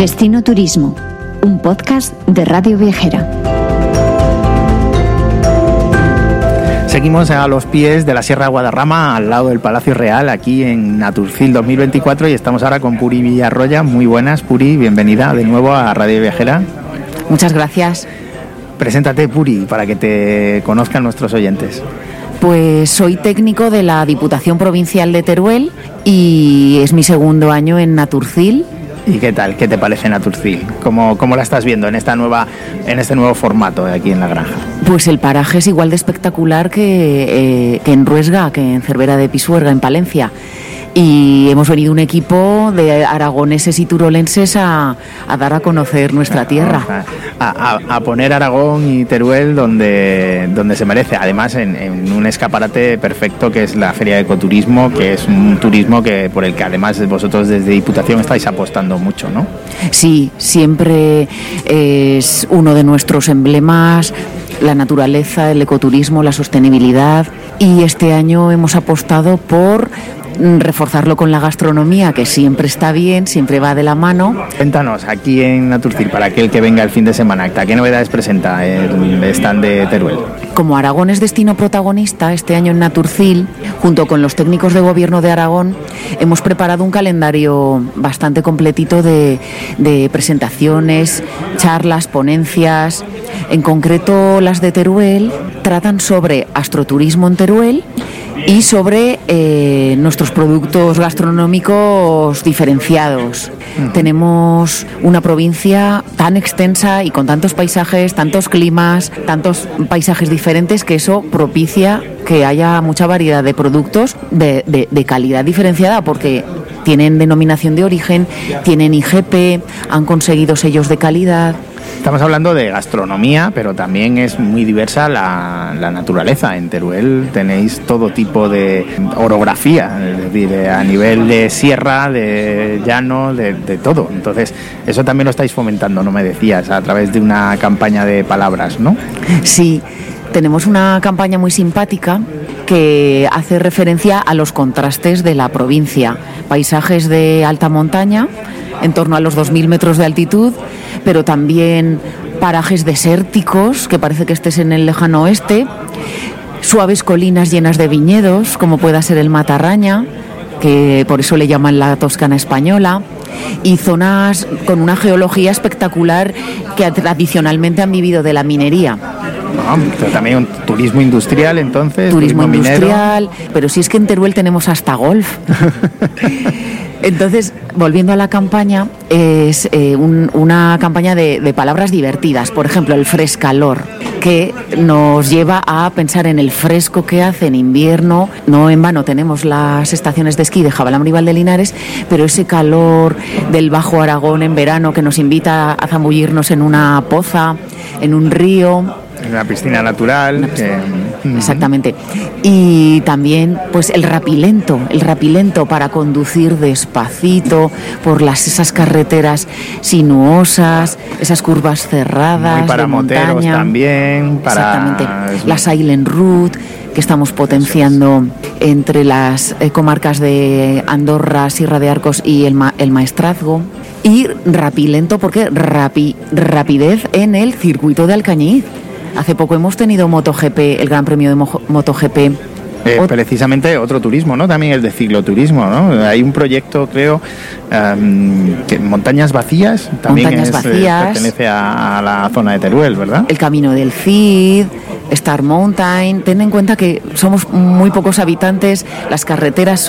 Destino Turismo, un podcast de Radio Viajera. Seguimos a los pies de la Sierra de Guadarrama, al lado del Palacio Real, aquí en Naturfil 2024, y estamos ahora con Puri Villarroya. Muy buenas, Puri, bienvenida de nuevo a Radio Viajera. Muchas gracias. Preséntate, Puri, para que te conozcan nuestros oyentes. Pues soy técnico de la Diputación Provincial de Teruel y es mi segundo año en Naturfil. ¿Y qué tal? ¿Qué te parece Naturfil? ¿Cómo la estás viendo en este nuevo formato de aquí en la granja? Pues el paraje es igual de espectacular que en Ruesga, que en Cervera de Pisuerga, en Palencia. Y hemos venido un equipo de aragoneses y turolenses a dar a conocer nuestra tierra. A poner Aragón y Teruel donde se merece. Además, en un escaparate perfecto que es la Feria de Ecoturismo, que es un turismo por el que además vosotros desde Diputación estáis apostando mucho, ¿no? Sí, siempre es uno de nuestros emblemas, la naturaleza, el ecoturismo, la sostenibilidad. Y este año hemos apostado por reforzarlo con la gastronomía, que siempre está bien, siempre va de la mano. Cuéntanos, aquí en Naturfil, para aquel que venga el fin de semana, ¿qué novedades presenta el stand de Teruel? Como Aragón es destino protagonista, este año en Naturfil, junto con los técnicos de gobierno de Aragón, hemos preparado un calendario bastante completito de presentaciones, charlas, ponencias. En concreto, las de Teruel tratan sobre astroturismo en Teruel y sobre nuestros productos gastronómicos diferenciados. Tenemos una provincia tan extensa y con tantos paisajes, tantos climas, tantos paisajes diferentes, que eso propicia que haya mucha variedad de productos de calidad diferenciada, porque tienen denominación de origen, tienen IGP, han conseguido sellos de calidad. Estamos hablando de gastronomía, pero también es muy diversa la naturaleza. En Teruel tenéis todo tipo de orografía, es decir, a nivel de sierra, de llano, de todo. Entonces, eso también lo estáis fomentando, ¿no? Me decías, a través de una campaña de palabras, ¿no? Sí, tenemos una campaña muy simpática que hace referencia a los contrastes de la provincia. Paisajes de alta montaña, en torno a los 2.000 metros de altitud, pero también parajes desérticos, que parece que estés en el lejano oeste, suaves colinas llenas de viñedos, como pueda ser el Matarraña, que por eso le llaman la Toscana española, y zonas con una geología espectacular que tradicionalmente han vivido de la minería. Pero también un turismo industrial, entonces. Turismo industrial, minero. Pero si es que en Teruel tenemos hasta golf. Entonces, volviendo a la campaña, es una campaña de palabras divertidas. Por ejemplo, el frescalor, que nos lleva a pensar en el fresco que hace en invierno. No en vano tenemos las estaciones de esquí de Jabalán y Valdelinares, pero ese calor del Bajo Aragón en verano que nos invita a zambullirnos en una poza, en un río. Una piscina natural. Exactamente. Y también pues el rapilento para conducir despacito por esas carreteras sinuosas, esas curvas cerradas. Muy para de moteros montaña. también. Exactamente. La Silent Route, que estamos potenciando entre las comarcas de Andorra, Sierra de Arcos y el Maestrazgo. Y rapilento porque rapidez en el circuito de Alcañiz. Hace poco hemos tenido MotoGP, el Gran Premio de MotoGP. Precisamente otro turismo, ¿no? También el de cicloturismo, ¿no? Hay un proyecto, creo, que Montañas Vacías, también pertenece a la zona de Teruel, ¿verdad? El Camino del Cid, Star Mountain. Ten en cuenta que somos muy pocos habitantes, las carreteras